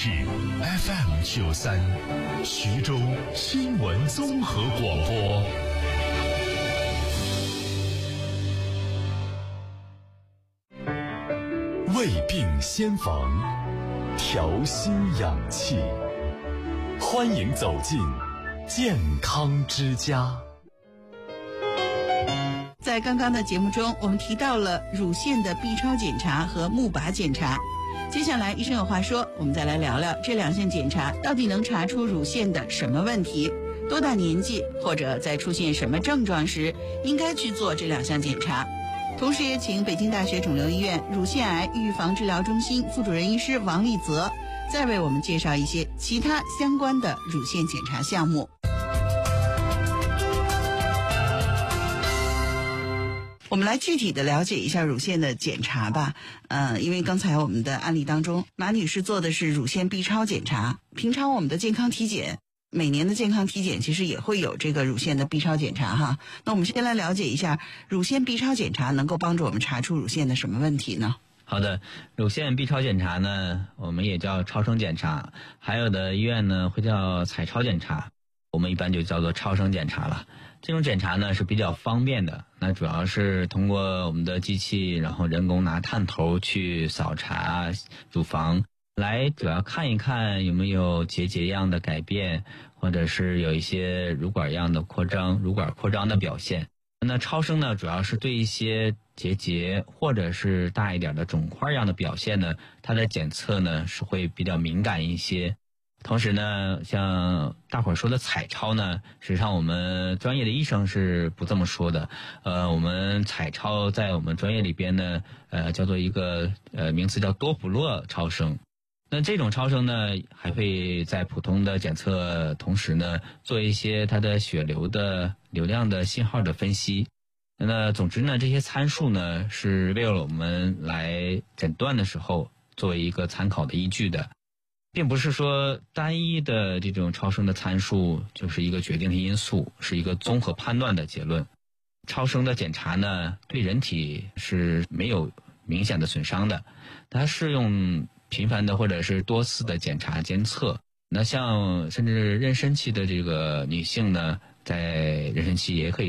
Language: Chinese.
FM93，徐州新闻综合广播。胃病先防，调心养气，欢迎走进健康之家。 在刚刚的节目中，我们提到了乳腺的 B 超检查和钼靶检查。接下来医生有话说，我们再来聊聊这两项检查到底能查出乳腺的什么问题，多大年纪或者在出现什么症状时应该去做这两项检查。同时也请北京大学肿瘤医院乳腺癌预防治疗中心副主任医师王立泽再为我们介绍一些其他相关的乳腺检查项目。我们来具体的了解一下乳腺的检查吧。因为刚才我们的案例当中，马女士做的是乳腺 B 超检查。平常我们的健康体检，每年的健康体检其实也会有这个乳腺的 B 超检查哈。那我们先来了解一下乳腺 B 超检查能够帮助我们查出乳腺的什么问题呢？ 好的，乳腺 B 超检查呢，我们也叫超声检查，还有的医院呢会叫彩超检查，我们一般就叫做超声检查了。这种检查呢是比较方便的，那主要是通过我们的机器，然后人工拿探头去扫查乳房，来主要看一看有没有结样的改变，或者是有一些乳管样的扩张，乳管扩张的表现。那超声呢，主要是对一些结或者是大一点的肿块样的表现呢，它的检测呢是会比较敏感一些。同时呢，像大伙儿说的彩超呢，实际上我们专业的医生是不这么说的。我们彩超在我们专业里边呢，叫做一个名词叫多普勒超声。那这种超声呢，还会在普通的检测同时呢，做一些它的血流的流量的信号的分析。那总之呢，这些参数呢，是为了我们来诊断的时候作为一个参考的依据的。并不是说单一的这种超声的参数就是一个决定的因素，是一个综合判断的结论。超声的检查呢，对人体是没有明显的损伤的，它是用频繁的或者是多次的检查监测。那像甚至妊娠期的这个女性呢，在妊娠期也可以